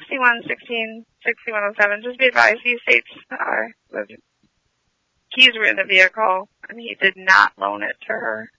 6107. Just be advised, he states the keys were in the vehicle, and he did not loan it to her.